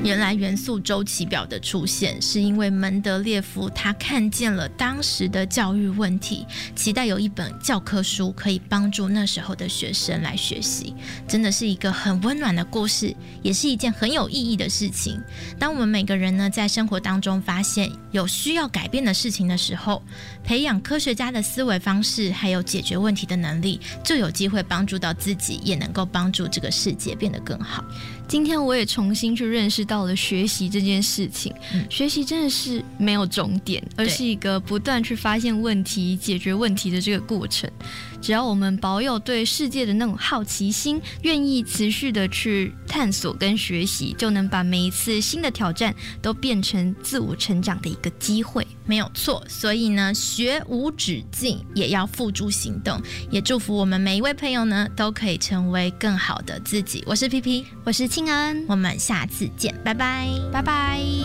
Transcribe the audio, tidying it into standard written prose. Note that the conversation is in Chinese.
原来元素周期表的出现是因为门德列夫他看见了当时的教育问题，期待有一本教科书可以帮助那时候的学生来学习。真的是一个很温暖的故事，也是一件很有意义的事情。当我们每个人呢在生活当中发现有需要改变的事情的时候，培养科学家的思维方式还有解决问题的能力，就有机会帮助到自己，也能够帮助这个世界变得更好。 今天我也重新去认识到了学习这件事情，学习真的是没有终点，而是一个不断去发现问题、解决问题的这个过程。只要我们保有对世界的那种好奇心，愿意持续的去探索跟学习，就能把每一次新的挑战都变成自我成长的一个机会。 没有错，所以呢，学无止境，也要付诸行动。也祝福我们每一位朋友呢，都可以成为更好的自己。我是 PP， 我是庆安， 我们下次见，拜拜， 拜拜。